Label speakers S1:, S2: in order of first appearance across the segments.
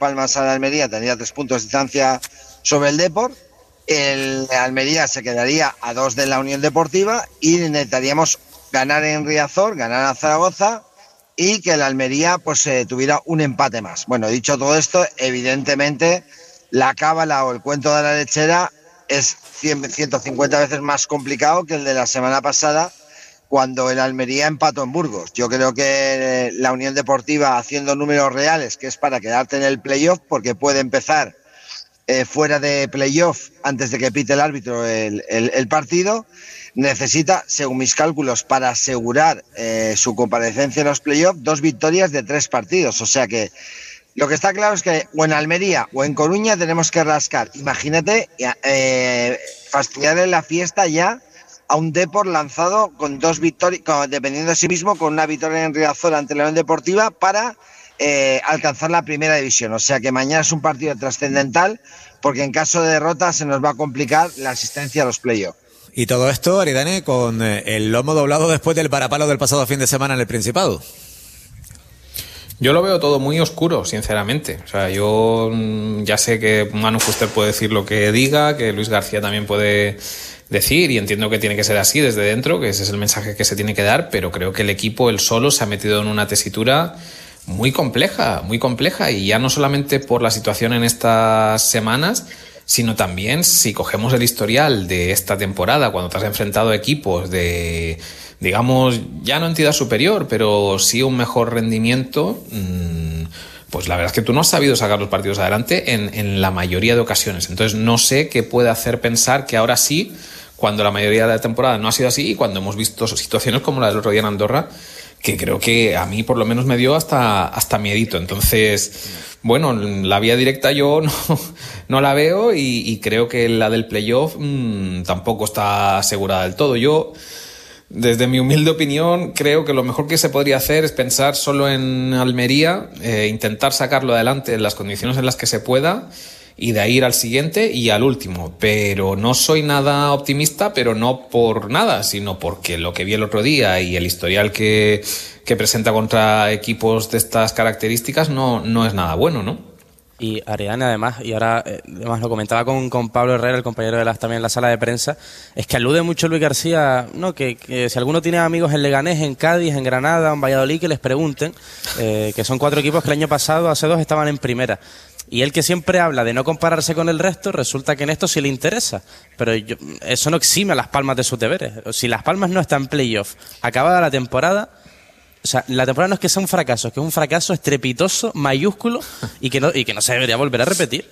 S1: palmas a la Almería, tendría 3 puntos de distancia sobre el Depor. El Almería se quedaría a 2 de la Unión Deportiva y necesitaríamos ganar en Riazor, ganar a Zaragoza y que el Almería pues tuviera un empate más. Bueno, dicho todo esto, evidentemente la cábala o el cuento de la lechera es 150 veces más complicado que el de la semana pasada, cuando el Almería empató en Burgos. Yo creo que la Unión Deportiva, haciendo números reales, que es para quedarte en el playoff, porque puede empezar fuera de playoff antes de que pite el árbitro el partido, necesita, según mis cálculos, para asegurar su comparecencia en los playoffs, 2 victorias de 3 partidos. O sea que lo que está claro es que o en Almería o en Coruña tenemos que rascar. Imagínate fastidiarle la fiesta ya a un Depor lanzado con 2 victorias, dependiendo de sí mismo, con una victoria en Riazor ante la Unión Deportiva para alcanzar la primera división. O sea que mañana es un partido trascendental, porque en caso de derrota se nos va a complicar la asistencia a los playoffs.
S2: Y todo esto, Aridane, con el lomo doblado después del varapalo del pasado fin de semana en el Principado.
S3: Yo lo veo todo muy oscuro, sinceramente. O sea, yo ya sé que Manu Fuster puede decir lo que diga, que Luis García también puede decir, y entiendo que tiene que ser así desde dentro, que ese es el mensaje que se tiene que dar, pero creo que el equipo, él solo, se ha metido en una tesitura muy compleja, y ya no solamente por la situación en estas semanas, sino también si cogemos el historial de esta temporada, cuando te has enfrentado a equipos de, digamos, ya no entidad superior, pero sí un mejor rendimiento, pues la verdad es que tú no has sabido sacar los partidos adelante en la mayoría de ocasiones. Entonces no sé qué puede hacer pensar que ahora sí, cuando la mayoría de la temporada no ha sido así, y cuando hemos visto situaciones como la del otro día en Andorra, que creo que a mí por lo menos me dio hasta miedito. Entonces, bueno, la vía directa yo no la veo, y creo que la del playoff tampoco está asegurada del todo. Yo, desde mi humilde opinión, creo que lo mejor que se podría hacer es pensar solo en Almería, intentar sacarlo adelante en las condiciones en las que se pueda, y de ahí ir al siguiente y al último. Pero no soy nada optimista, pero no por nada, sino porque lo que vi el otro día y el historial que presenta contra equipos de estas características no es nada bueno, ¿no?
S4: Y Aridane, además, y ahora además lo comentaba con Pablo Herrera, el compañero de también en la sala de prensa, es que alude mucho Luis García, ¿no? Que si alguno tiene amigos en Leganés, en Cádiz, en Granada, en Valladolid, que les pregunten, que son 4 equipos que el año pasado, hace 2, estaban en primera. Y él, que siempre habla de no compararse con el resto, resulta que en esto sí le interesa. Pero eso no exime a Las Palmas de sus deberes. Si Las Palmas no está en playoff, acabada la temporada, o sea, la temporada no es que sea un fracaso, es que es un fracaso estrepitoso, mayúsculo, y que no se debería volver a repetir.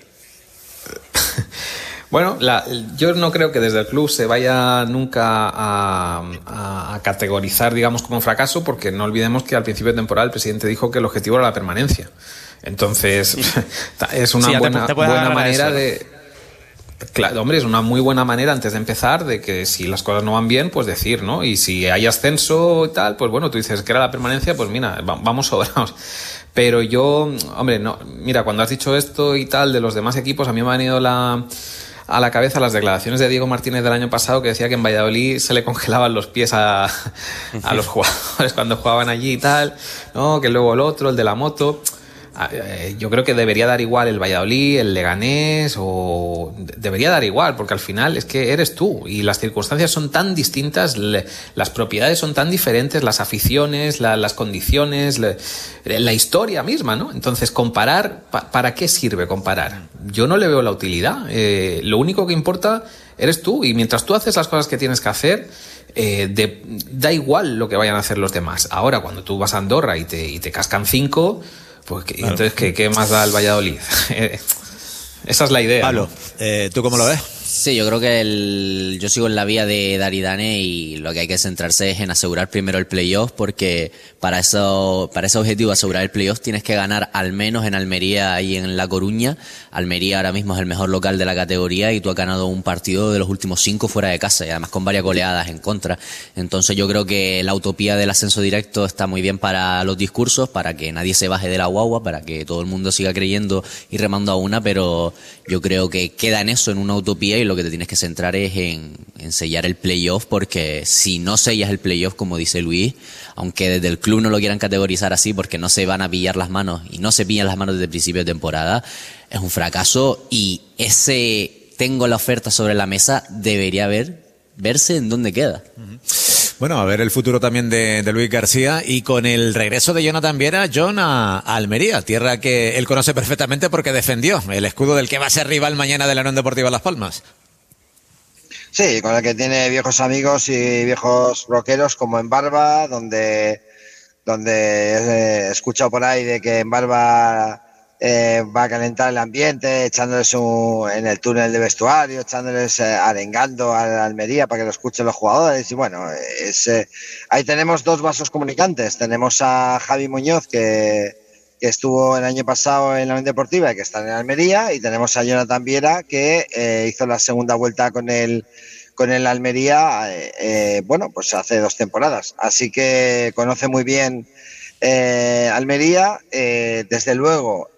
S3: Bueno, yo no creo que desde el club se vaya nunca a categorizar, digamos, como un fracaso, porque no olvidemos que al principio de temporada el presidente dijo que el objetivo era la permanencia. Entonces, es una buena manera de... Claro, hombre, es una muy buena manera antes de empezar de que si las cosas no van bien, pues decir, ¿no? Y si hay ascenso y tal, pues bueno, tú dices que era la permanencia, pues mira, vamos sobrados. Pero yo, hombre, no, mira, cuando has dicho esto y tal de los demás equipos, a mí me han ido a la cabeza las declaraciones de Diego Martínez del año pasado, que decía que en Valladolid se le congelaban los pies a los jugadores cuando jugaban allí y tal, ¿no? Que luego el otro, el de la moto... Yo creo que debería dar igual el Valladolid, el Leganés, o debería dar igual, porque al final es que eres tú y las circunstancias son tan distintas, las propiedades son tan diferentes, las aficiones, las condiciones, la historia misma, ¿no? Entonces, comparar, ¿para qué sirve comparar? Yo no le veo la utilidad. Lo único que importa eres tú, y mientras tú haces las cosas que tienes que hacer, da igual lo que vayan a hacer los demás. Ahora, cuando tú vas a Andorra y te cascan 5... Pues, claro. Entonces, ¿qué más da el Valladolid? Esa es la idea.
S2: Pablo, ¿tú cómo lo ves?
S5: Sí, yo creo que yo sigo en la vía de Aridane, y lo que hay que centrarse es en asegurar primero el playoff, porque para ese objetivo, asegurar el playoff, tienes que ganar al menos en Almería y en La Coruña. Almería ahora mismo es el mejor local de la categoría, y tú has ganado un partido de los últimos 5 fuera de casa, y además con varias goleadas en contra. Entonces yo creo que la utopía del ascenso directo está muy bien para los discursos, para que nadie se baje de la guagua, para que todo el mundo siga creyendo y remando a una, pero yo creo que queda en eso, en una utopía, y lo que te tienes que centrar es en sellar el playoff, porque si no sellas el playoff, como dice Luis, aunque desde el club no lo quieran categorizar así porque no se van a pillar las manos y no se pillan las manos desde el principio de temporada, es un fracaso, y ese tengo la oferta sobre la mesa debería verse en dónde queda.
S2: Bueno, a ver el futuro también de Luis García, y con el regreso de Jonathan Viera, John, a Almería, tierra que él conoce perfectamente porque defendió el escudo del que va a ser rival mañana de la Unión Deportiva Las Palmas.
S1: Sí, con el que tiene viejos amigos y viejos rockeros como en Barba, donde he escuchado por ahí de que en Barba va a calentar el ambiente, echándoles en el túnel de vestuario, echándoles arengando a la Almería para que lo escuchen los jugadores. Y bueno, ahí tenemos dos vasos comunicantes. Tenemos a Javi Muñoz, que estuvo el año pasado en la Unión Deportiva y que está en Almería, y tenemos a Jonathan Viera, que hizo la segunda vuelta con el Almería, bueno, pues hace 2 temporadas. Así que conoce muy bien Almería. Desde luego,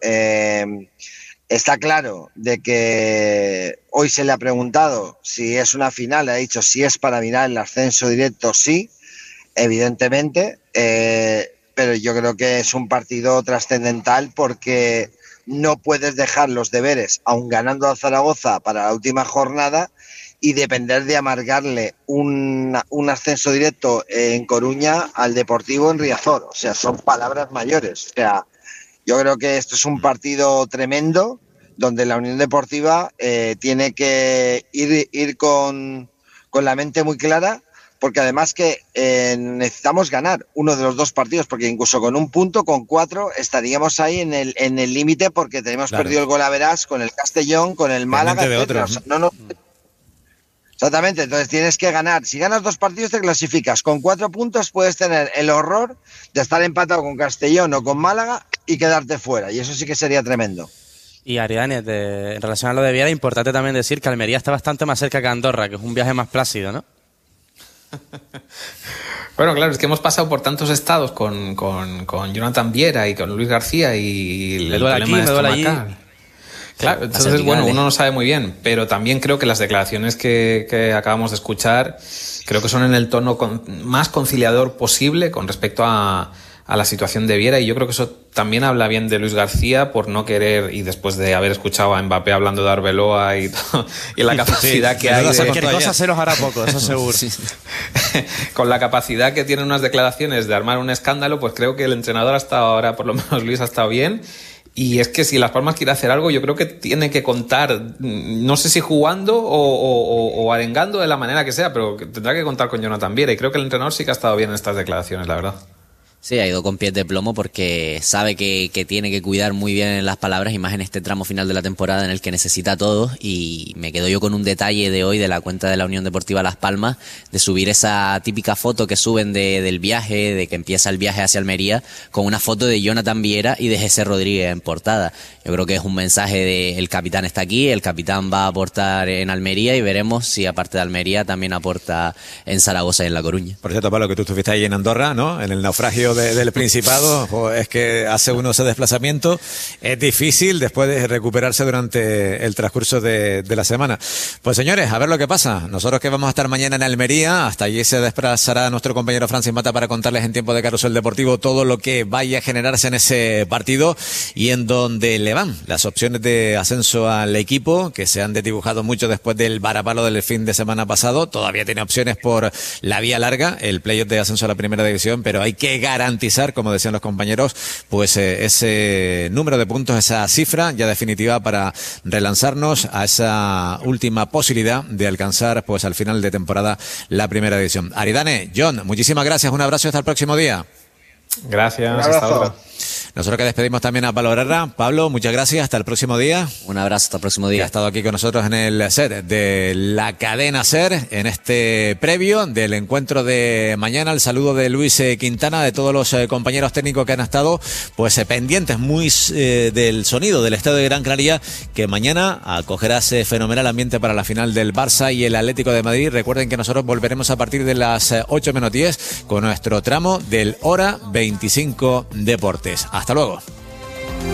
S1: está claro de que hoy se le ha preguntado si es una final, le ha dicho si es para mirar el ascenso directo, sí, evidentemente, pero yo creo que es un partido trascendental, porque no puedes dejar los deberes, aun ganando a Zaragoza, para la última jornada y depender de amargarle un ascenso directo en Coruña al Deportivo en Riazor. O sea, son palabras mayores. O sea, yo creo que esto es un partido tremendo, donde la Unión Deportiva tiene que ir con la mente muy clara, porque además que necesitamos ganar uno de los 2 partidos, porque incluso con 1 punto, con 4, estaríamos ahí en el límite, porque tenemos perdido el gol a verás con el Castellón, con el Málaga, etcétera. O sea, exactamente, entonces tienes que ganar. Si ganas 2 partidos te clasificas. Con 4 puntos puedes tener el horror de estar empatado con Castellón o con Málaga y quedarte fuera, y eso sí que sería tremendo.
S4: Y Aridane, en relación a lo de Viera, importante también decir que Almería está bastante más cerca que Andorra, que es un viaje más plácido, ¿no?
S3: Bueno, claro, es que hemos pasado por tantos estados con Jonathan Viera y con Luis García, y el problema estomacal. Claro, entonces, bueno, uno no sabe muy bien, pero también creo que las declaraciones que acabamos de escuchar creo que son en el tono más conciliador posible con respecto a la situación de Viera, y yo creo que eso también habla bien de Luis García por no querer, y después de haber escuchado a Mbappé hablando de Arbeloa y la capacidad que hay
S4: cualquier cosa se nos hará poco, eso seguro.
S3: Con la capacidad que tienen unas declaraciones de armar un escándalo, pues creo que el entrenador hasta ahora, por lo menos Luis, ha estado bien. Y es que si Las Palmas quiere hacer algo, yo creo que tiene que contar, no sé si jugando o arengando, de la manera que sea, pero tendrá que contar con Jonathan Viera, y creo que el entrenador sí que ha estado bien en estas declaraciones, la verdad.
S5: Sí, ha ido con pies de plomo, porque sabe que tiene que cuidar muy bien las palabras, y más en este tramo final de la temporada en el que necesita a todos. Y me quedo yo con un detalle de hoy de la cuenta de la Unión Deportiva Las Palmas, de subir esa típica foto que suben del viaje, de que empieza el viaje hacia Almería, con una foto de Jonathan Viera y de Jesse Rodríguez en portada. Yo creo que es un mensaje de el capitán está aquí, el capitán va a aportar en Almería, y veremos si aparte de Almería también aporta en Zaragoza y en La Coruña.
S2: Por cierto, Pablo, que tú estuviste ahí en Andorra, ¿no? En el naufragio del Principado, es que hace uno ese desplazamiento, es difícil después de recuperarse durante el transcurso de la semana. Pues señores, a ver lo que pasa. Nosotros que vamos a estar mañana en Almería, hasta allí se desplazará nuestro compañero Francis Mata para contarles en tiempo de Carrusel Deportivo todo lo que vaya a generarse en ese partido, y en donde le van las opciones de ascenso al equipo, que se han desdibujado mucho después del varapalo del fin de semana pasado. Todavía tiene opciones por la vía larga, el playoff de ascenso a la primera división, pero hay que garantizar, como decían los compañeros, pues ese número de puntos, esa cifra ya definitiva para relanzarnos a esa última posibilidad de alcanzar pues al final de temporada la primera división. Aridane, John, muchísimas gracias, un abrazo y hasta el próximo día.
S3: Gracias, hasta ahora.
S2: Nosotros que despedimos también a Pablo Herrera. Pablo, muchas gracias, hasta el próximo día.
S5: Un abrazo, hasta el próximo día.
S2: Que ha estado aquí con nosotros en el set de la cadena SER, en este previo del encuentro de mañana. El saludo de Luis Quintana, de todos los compañeros técnicos que han estado pues pendientes muy del sonido del estadio de Gran Canaria, que mañana acogerá ese fenomenal ambiente para la final del Barça y el Atlético de Madrid. Recuerden que nosotros volveremos a partir de las 8 menos 10 con nuestro tramo del Hora 25 Deportes. Hasta luego.